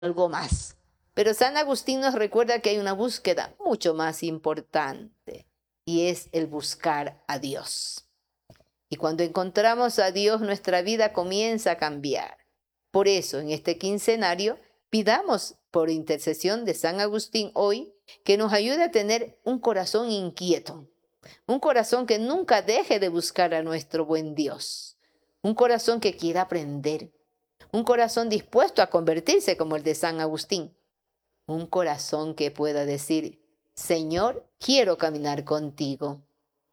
algo más. Pero San Agustín nos recuerda que hay una búsqueda mucho más importante y es el buscar a Dios. Y cuando encontramos a Dios, nuestra vida comienza a cambiar. Por eso, en este quincenario, pidamos por intercesión de San Agustín hoy que nos ayude a tener un corazón inquieto, un corazón que nunca deje de buscar a nuestro buen Dios, un corazón que quiera aprender, un corazón dispuesto a convertirse como el de San Agustín, un corazón que pueda decir, Señor, quiero caminar contigo.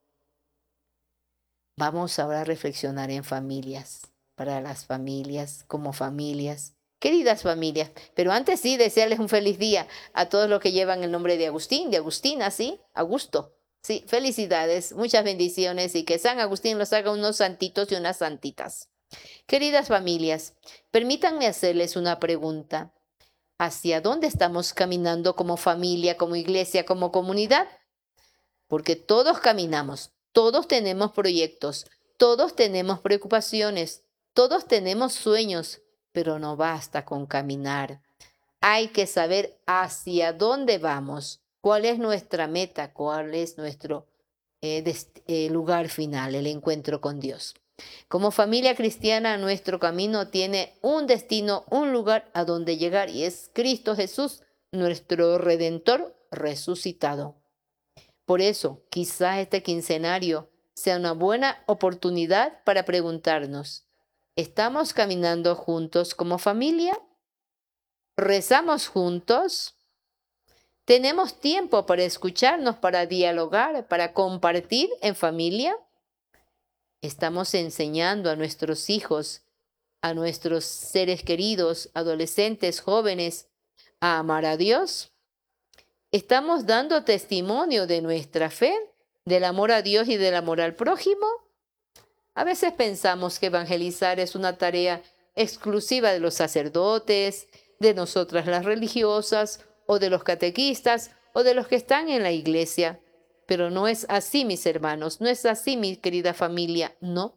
Vamos ahora a reflexionar en familias, para las familias, como familias, queridas familias. Pero antes sí, desearles un feliz día a todos los que llevan el nombre de Agustín, de Agustina, ¿sí? Augusto. Sí, felicidades, muchas bendiciones y que San Agustín los haga unos santitos y unas santitas. Queridas familias, permítanme hacerles una pregunta. ¿Hacia dónde estamos caminando como familia, como iglesia, como comunidad? Porque todos caminamos, todos tenemos proyectos, todos tenemos preocupaciones, todos tenemos sueños, pero no basta con caminar. Hay que saber hacia dónde vamos, cuál es nuestra meta, cuál es nuestro lugar final, el encuentro con Dios. Como familia cristiana, nuestro camino tiene un destino, un lugar a donde llegar y es Cristo Jesús, nuestro Redentor resucitado. Por eso, quizá este quincenario sea una buena oportunidad para preguntarnos, ¿estamos caminando juntos como familia? ¿Rezamos juntos? ¿Tenemos tiempo para escucharnos, para dialogar, para compartir en familia? ¿Estamos enseñando a nuestros hijos, a nuestros seres queridos, adolescentes, jóvenes, a amar a Dios? ¿Estamos dando testimonio de nuestra fe, del amor a Dios y del amor al prójimo? A veces pensamos que evangelizar es una tarea exclusiva de los sacerdotes, de nosotras las religiosas, o de los catequistas, o de los que están en la iglesia. Pero no es así, mis hermanos, no es así, mi querida familia, no.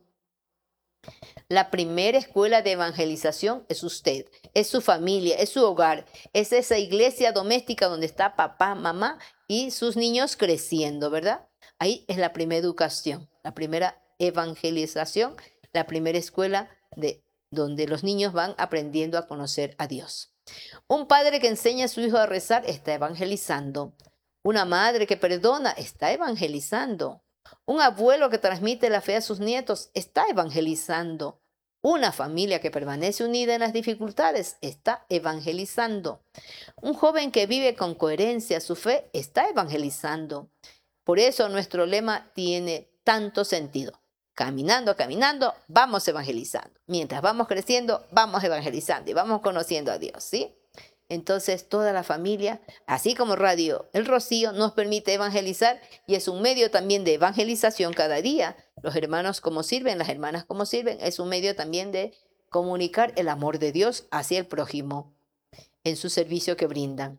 La primera escuela de evangelización es usted, es su familia, es su hogar, es esa iglesia doméstica donde está papá, mamá y sus niños creciendo, ¿verdad? Ahí es la primera educación, la primera evangelización, la primera escuela de donde los niños van aprendiendo a conocer a Dios. Un padre que enseña a su hijo a rezar está evangelizando. Una madre que perdona está evangelizando. Un abuelo que transmite la fe a sus nietos está evangelizando. Una familia que permanece unida en las dificultades está evangelizando. Un joven que vive con coherencia su fe está evangelizando. Por eso nuestro lema tiene tanto sentido. Caminando, caminando, vamos evangelizando. Mientras vamos creciendo, vamos evangelizando y vamos conociendo a Dios, ¿sí? Entonces toda la familia, así como Radio El Rocío, nos permite evangelizar y es un medio también de evangelización cada día. Los hermanos como sirven, las hermanas como sirven, es un medio también de comunicar el amor de Dios hacia el prójimo en su servicio que brindan.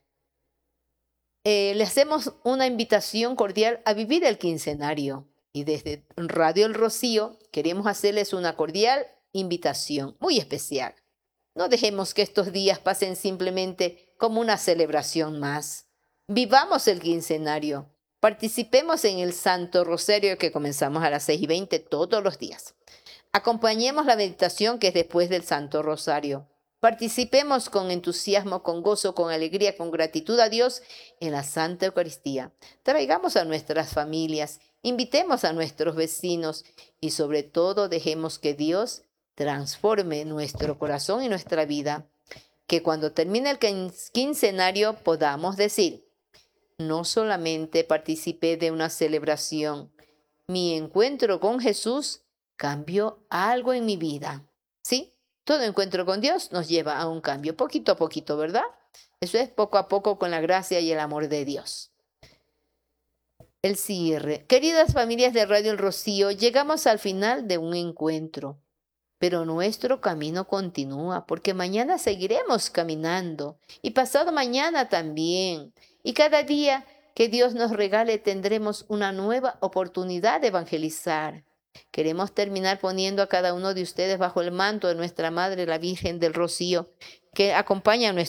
Le hacemos una invitación cordial a vivir el quincenario y desde Radio El Rocío queremos hacerles una cordial invitación muy especial. No dejemos que estos días pasen simplemente como una celebración más. Vivamos el quincenario. Participemos en el Santo Rosario que comenzamos a las 6:20 todos los días. Acompañemos la meditación que es después del Santo Rosario. Participemos con entusiasmo, con gozo, con alegría, con gratitud a Dios en la Santa Eucaristía. Traigamos a nuestras familias, invitemos a nuestros vecinos y sobre todo dejemos que Dios transforme nuestro corazón y nuestra vida. Que cuando termine el quincenario podamos decir, no solamente participé de una celebración, mi encuentro con Jesús cambió algo en mi vida. ¿Sí? Todo encuentro con Dios nos lleva a un cambio, poquito a poquito, ¿verdad? Eso es poco a poco con la gracia y el amor de Dios. El cierre. Queridas familias de Radio El Rocío, llegamos al final de un encuentro, pero nuestro camino continúa porque mañana seguiremos caminando y pasado mañana también. Y cada día que Dios nos regale tendremos una nueva oportunidad de evangelizar. Queremos terminar poniendo a cada uno de ustedes bajo el manto de nuestra Madre, la Virgen del Rocío, que acompaña a nuestro